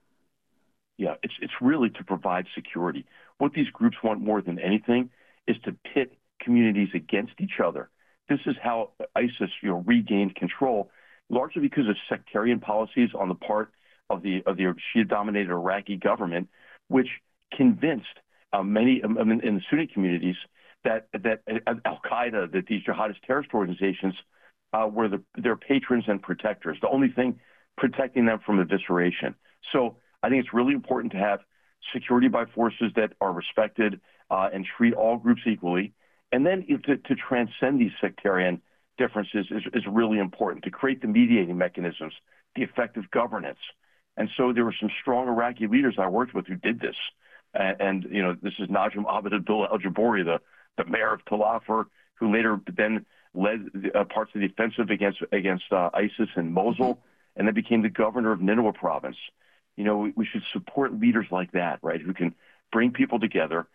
Yeah, it's really to provide security. What these groups want more than anything is to pit communities against each other. This is how ISIS, regained control, largely because of sectarian policies on the part of the Shia-dominated Iraqi government, which convinced many in the Sunni communities that al-Qaeda, that these jihadist terrorist organizations were their patrons and protectors, the only thing protecting them from evisceration. So I think it's really important to have security by forces that are respected and treat all groups equally. And then to transcend these sectarian differences is really important, to create the mediating mechanisms, the effective governance. And so there were some strong Iraqi leaders I worked with who did this. And this is Najm Abed Abdullah al-Jabouri, the mayor of Tel Afar, who later then led parts of the offensive against ISIS in Mosul, and then became the governor of Nineveh province. We should support leaders like that, right, who can bring people together,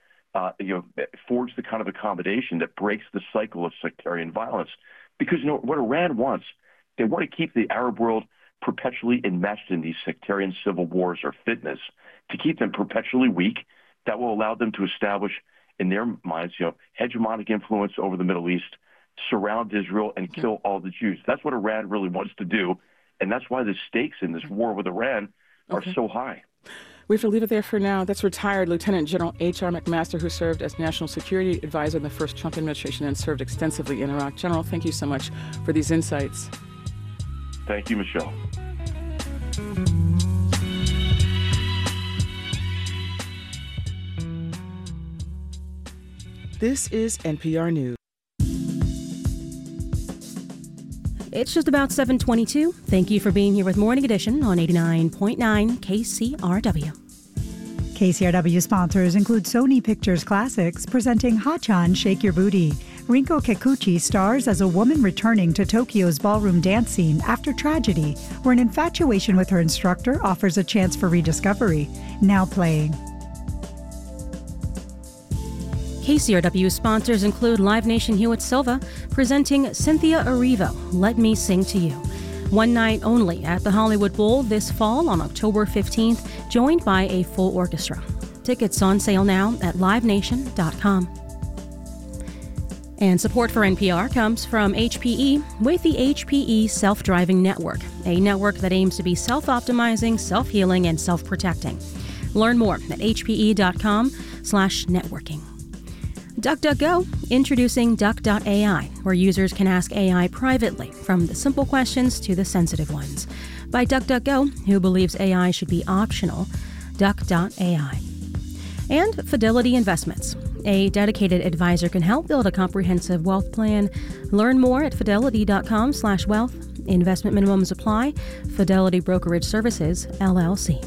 forge the kind of accommodation that breaks the cycle of sectarian violence. Because, what Iran wants, they want to keep the Arab world perpetually enmeshed in these sectarian civil wars or fitnas, to keep them perpetually weak. That will allow them to establish, in their minds, hegemonic influence over the Middle East, surround Israel, and kill all the Jews. That's what Iran really wants to do. And that's why the stakes in this war with Iran are so high. We have to leave it there for now. That's retired Lieutenant General H.R. McMaster, who served as National Security Advisor in the first Trump administration and served extensively in Iraq. General, thank you so much for these insights. Thank you, Michelle. This is NPR News. It's just about 7:22. Thank you for being here with Morning Edition on 89.9 KCRW. KCRW sponsors include Sony Pictures Classics presenting Hachan Shake Your Booty. Rinko Kikuchi stars as a woman returning to Tokyo's ballroom dance scene after tragedy, where an infatuation with her instructor offers a chance for rediscovery. Now playing. KCRW sponsors include Live Nation Hewitt Silva presenting Cynthia Erivo, Let Me Sing to You. One night only at the Hollywood Bowl this fall on October 15th, joined by a full orchestra. Tickets on sale now at livenation.com. And support for NPR comes from HPE with the HPE Self-Driving Network, a network that aims to be self-optimizing, self-healing, and self-protecting. Learn more at hpe.com/networking. DuckDuckGo, introducing Duck.ai, where users can ask AI privately, from the simple questions to the sensitive ones. By DuckDuckGo, who believes AI should be optional, Duck.ai. And Fidelity Investments. A dedicated advisor can help build a comprehensive wealth plan. Learn more at fidelity.com/wealth. Investment minimums apply. Fidelity Brokerage Services, LLC.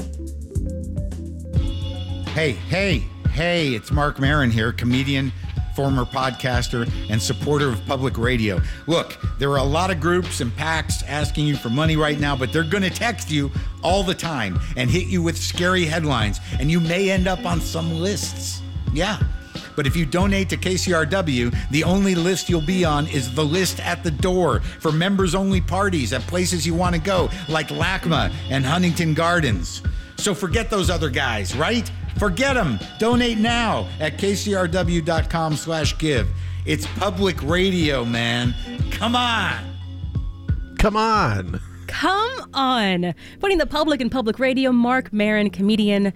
Hey, it's Mark Maron here, comedian, former podcaster and supporter of public radio. Look, there are a lot of groups and PACs asking you for money right now, but they're going to text you all the time and hit you with scary headlines, and you may end up on some lists. Yeah. But if you donate to KCRW, the only list you'll be on is the list at the door for members-only parties at places you want to go, like LACMA and Huntington Gardens. So forget those other guys, right? Forget them. Donate now at kcrw.com/give. It's public radio, man. Come on. Come on. Come on. Putting the public in public radio, Marc Maron, comedian,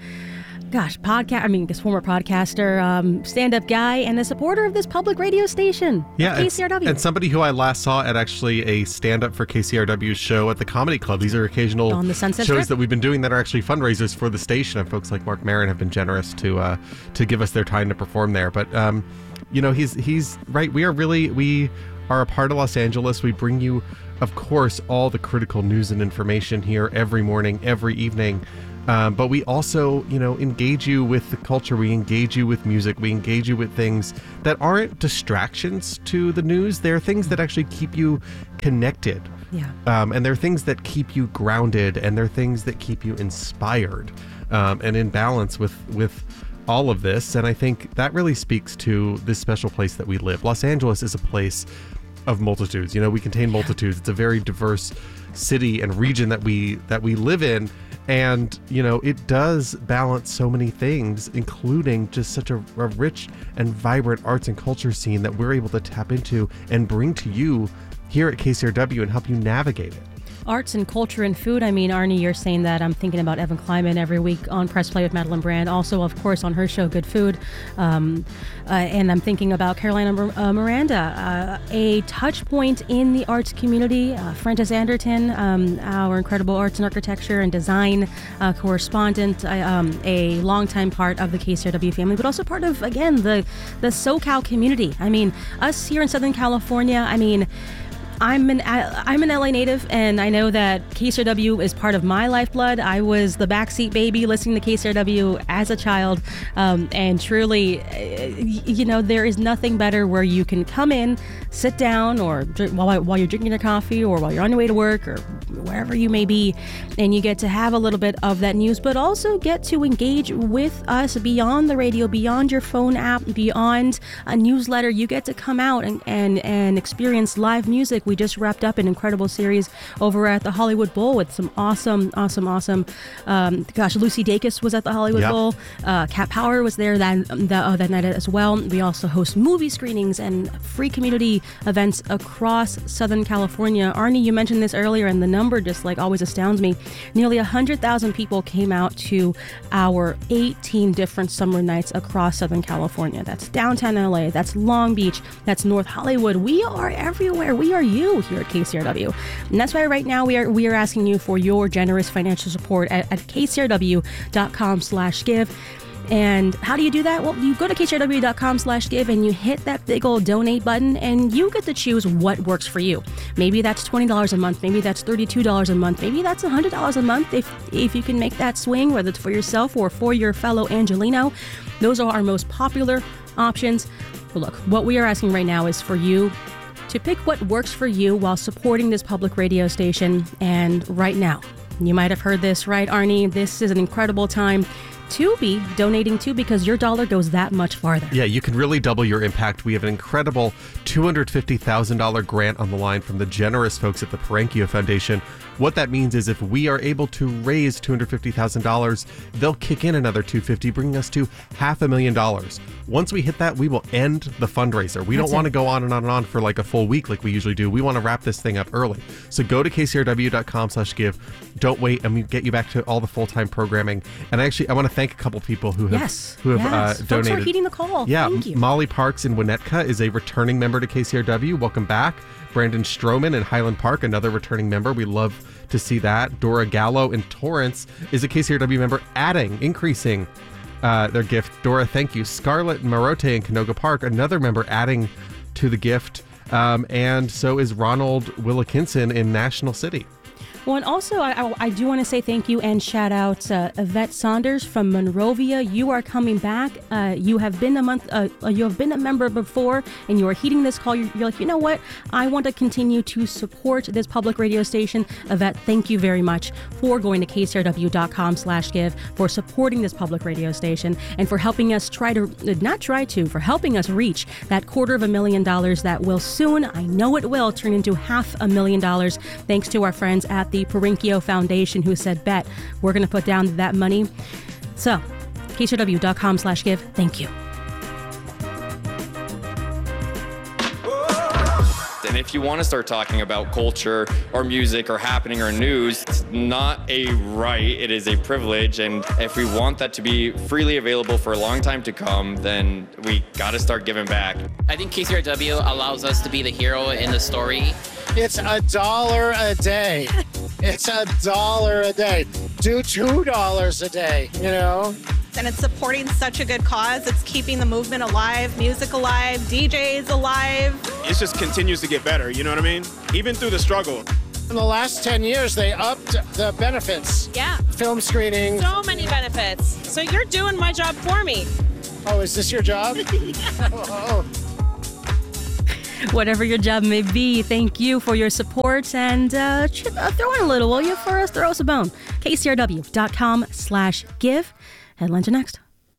former podcaster, stand-up guy, and a supporter of this public radio station, KCRW. And somebody who I last saw at actually a stand-up for KCRW's show at the Comedy Club. These are occasional on the Sunset shows Strip that we've been doing that are actually fundraisers for the station, and folks like Marc Maron have been generous to give us their time to perform there. But he's right. We are a part of Los Angeles. We bring you, of course, all the critical news and information here every morning, every evening. But we also, engage you with the culture. We engage you with music. We engage you with things that aren't distractions to the news. They're things that actually keep you connected. Yeah. And they're things that keep you grounded, and they're things that keep you inspired and in balance with all of this. And I think that really speaks to this special place that we live. Los Angeles is a place of multitudes. We contain multitudes. It's a very diverse city and region that we live in. And, it does balance so many things, including just such a rich and vibrant arts and culture scene that we're able to tap into and bring to you here at KCRW and help you navigate it. Arts and culture and food. I mean, Arnie, you're saying that. I'm thinking about Evan Kleinman every week on Press Play with Madeline Brand. Also, of course, on her show, Good Food. And I'm thinking about Carolina Miranda, a touch point in the arts community. Frances Anderton, our incredible arts and architecture and design correspondent, a longtime part of the KCRW family, but also part of, again, the SoCal community. I mean, us here in Southern California, I'm an LA native, and I know that KCRW is part of my lifeblood. I was the backseat baby listening to KCRW as a child, and truly, there is nothing better where you can come in, sit down, or while you're drinking your coffee, or while you're on your way to work, or wherever you may be, and you get to have a little bit of that news, but also get to engage with us beyond the radio, beyond your phone app, beyond a newsletter. You get to come out and experience live music. We just wrapped up an incredible series over at the Hollywood Bowl with some awesome. Lucy Dacus was at the Hollywood Bowl. Cat Power was there that night as well. We also host movie screenings and free community events across Southern California. Arnie, you mentioned this earlier, and the number just always astounds me. Nearly 100,000 people came out to our 18 different summer nights across Southern California. That's downtown LA, that's Long Beach, that's North Hollywood. We are everywhere. We are you here at KCRW. And that's why right now we are asking you for your generous financial support at kcrw.com/give. And how do you do that? Well, you go to kcrw.com/give and you hit that big old donate button, and you get to choose what works for you. Maybe that's $20 a month. Maybe that's $32 a month. Maybe that's $100 a month if you can make that swing, whether it's for yourself or for your fellow Angelino. Those are our most popular options. But look, what we are asking right now is for you to pick what works for you while supporting this public radio station. And right now, you might have heard this, right, Arnie? This is an incredible time to be donating to, because your dollar goes that much farther. Yeah, you can really double your impact. We have an incredible $250,000 grant on the line from the generous folks at the Parenchio Foundation. What that means is if we are able to raise $250,000, they'll kick in another $250,000, bringing us to $500,000. Once we hit that, we will end the fundraiser. We don't want to go on and on and on for a full week like we usually do. We want to wrap this thing up early. So go to kcrw.com/give. Don't wait, and we get you back to all the full-time programming. And I want to thank a couple people who have donated. Folks are heeding the call. Yeah, Thank you. Molly Parks in Winnetka is a returning member to KCRW. Welcome back. Brandon Stroman in Highland Park, another returning member. We love to see that. Dora Gallo in Torrance is a KCRW member, increasing their gift. Dora, thank you. Scarlett Marote in Canoga Park, another member adding to the gift. And so is Ronald Willikinson in National City. Well, and also, I do want to say thank you and shout out Yvette Saunders from Monrovia. You are coming back. You have been a member before, and you are heeding this call. You're like, you know what? I want to continue to support this public radio station. Yvette, thank you very much for going to kcrw.com/give, for supporting this public radio station, and for helping us for helping us reach that $250,000 that will soon, I know it will, turn into $500,000, thanks to our friends at the Perinkio Foundation who said, bet, we're going to put down that money. So, kcrw.com/give. Thank you. And if you want to start talking about culture or music or happening or news, it's not a right, it is a privilege. And if we want that to be freely available for a long time to come, then we got to start giving back. I think KCRW allows us to be the hero in the story. It's $1 a day. It's $1 a day. Do $2 a day, you know? And it's supporting such a good cause. It's keeping the movement alive, music alive, DJs alive. It just continues to get better, you know what I mean? Even through the struggle. In the last 10 years, they upped the benefits. Yeah. Film screening. So many benefits. So you're doing my job for me. Oh, is this your job? Oh. Whatever your job may be, thank you for your support, and throw in a little, will you, for us? Throw us a bone. kcrw.com/give. Headlines are next.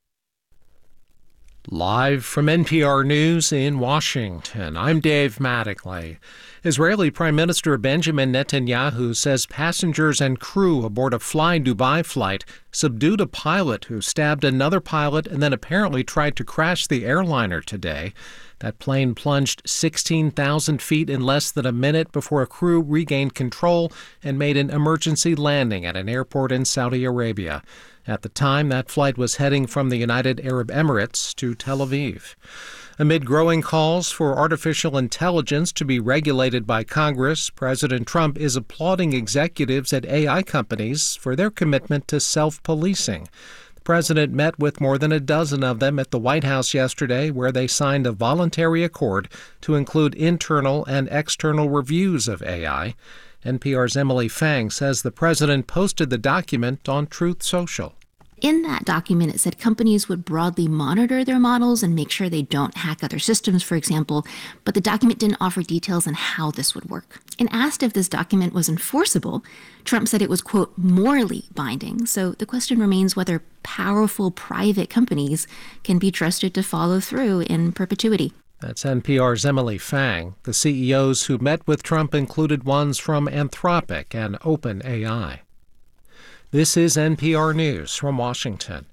Live from NPR News in Washington, I'm Dave Mattingly. Israeli Prime Minister Benjamin Netanyahu says passengers and crew aboard a Fly Dubai flight subdued a pilot who stabbed another pilot and then apparently tried to crash the airliner today. That plane plunged 16,000 feet in less than a minute before a crew regained control and made an emergency landing at an airport in Saudi Arabia. At the time, that flight was heading from the United Arab Emirates to Tel Aviv. Amid growing calls for artificial intelligence to be regulated by Congress, President Trump is applauding executives at AI companies for their commitment to self-policing. The president met with more than a dozen of them at the White House yesterday, where they signed a voluntary accord to include internal and external reviews of AI. NPR's Emily Fang says the president posted the document on Truth Social. In that document, it said companies would broadly monitor their models and make sure they don't hack other systems, for example, but the document didn't offer details on how this would work. And asked if this document was enforceable, Trump said it was, quote, morally binding. So the question remains whether powerful private companies can be trusted to follow through in perpetuity. That's NPR's Emily Fang. The CEOs who met with Trump included ones from Anthropic and OpenAI. This is NPR News from Washington.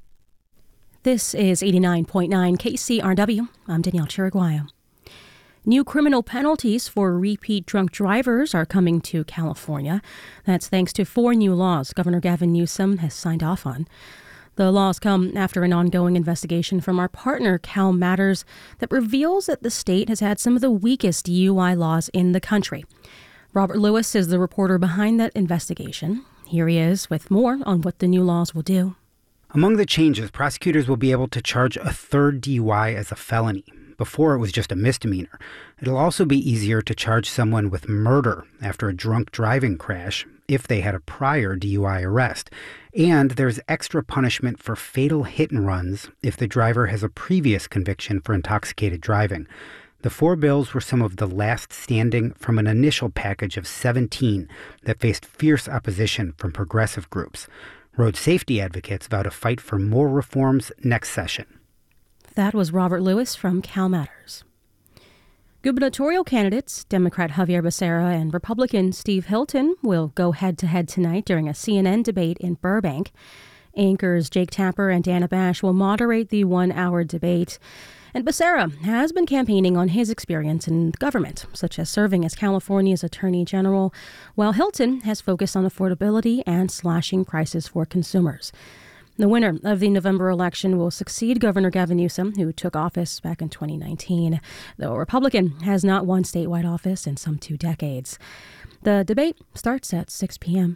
This is 89.9 KCRW. I'm Danielle Chiriguayo. New criminal penalties for repeat drunk drivers are coming to California. That's thanks to 4 new laws Governor Gavin Newsom has signed off on. The laws come after an ongoing investigation from our partner, Cal Matters, that reveals that the state has had some of the weakest DUI laws in the country. Robert Lewis is the reporter behind that investigation. Here he is with more on what the new laws will do. Among the changes, prosecutors will be able to charge a third DUI as a felony. Before, it was just a misdemeanor. It'll also be easier to charge someone with murder after a drunk driving crash if they had a prior DUI arrest. And there's extra punishment for fatal hit and runs if the driver has a previous conviction for intoxicated driving. The 4 bills were some of the last standing from an initial package of 17 that faced fierce opposition from progressive groups. Road safety advocates vow to fight for more reforms next session. That was Robert Lewis from Cal Matters. Gubernatorial candidates, Democrat Javier Becerra and Republican Steve Hilton, will go head-to-head tonight during a CNN debate in Burbank. Anchors Jake Tapper and Dana Bash will moderate the 1-hour debate. And Becerra has been campaigning on his experience in government, such as serving as California's Attorney General, while Hilton has focused on affordability and slashing prices for consumers. The winner of the November election will succeed Governor Gavin Newsom, who took office back in 2019, though a Republican has not won statewide office in some 2 decades. The debate starts at 6 p.m.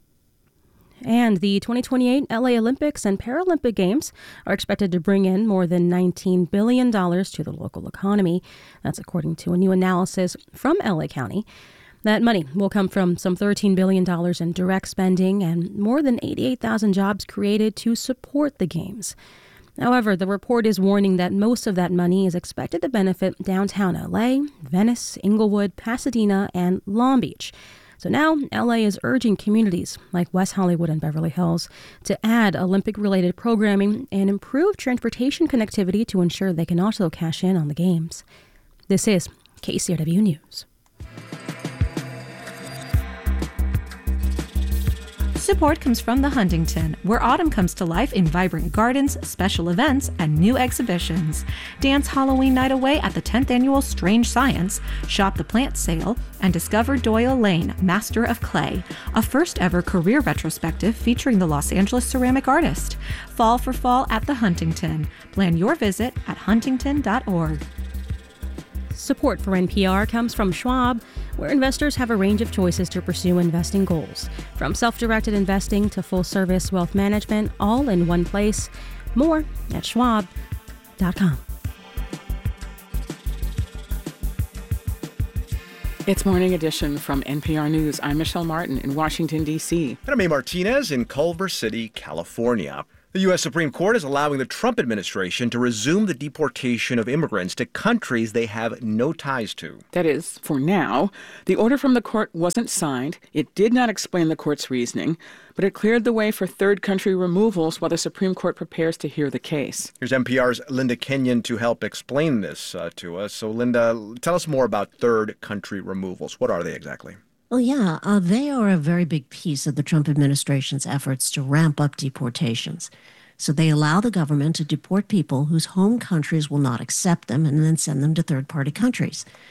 And the 2028 LA Olympics and Paralympic Games are expected to bring in more than $19 billion to the local economy. That's according to a new analysis from LA County. That money will come from some $13 billion in direct spending and more than 88,000 jobs created to support the games. However, the report is warning that most of that money is expected to benefit downtown LA, Venice, Inglewood, Pasadena, and Long Beach. So now LA is urging communities like West Hollywood and Beverly Hills to add Olympic-related programming and improve transportation connectivity to ensure they can also cash in on the games. This is KCRW News. Support comes from the Huntington, where autumn comes to life in vibrant gardens, special events, and new exhibitions. Dance Halloween night away at the 10th annual Strange Science, shop the plant sale, and discover Doyle Lane, Master of Clay, a first-ever career retrospective featuring the Los Angeles ceramic artist. Fall for fall at the Huntington. Plan your visit at huntington.org. Support for NPR comes from Schwab, where investors have a range of choices to pursue investing goals. From self-directed investing to full-service wealth management, all in one place. More at schwab.com. It's Morning Edition from NPR News. I'm Michelle Martin in Washington, D.C. And I'm A. Martinez in Culver City, California. The U.S. Supreme Court is allowing the Trump administration to resume the deportation of immigrants to countries they have no ties to. That is, for now. The order from the court wasn't signed. It did not explain the court's reasoning, but it cleared the way for third country removals while the Supreme Court prepares to hear the case. Here's NPR's Linda Kenyon to help explain this to us. So, Linda, tell us more about third country removals. What are they exactly? Well, yeah, they are a very big piece of the Trump administration's efforts to ramp up deportations. So they allow the government to deport people whose home countries will not accept them and then send them to third-party countries.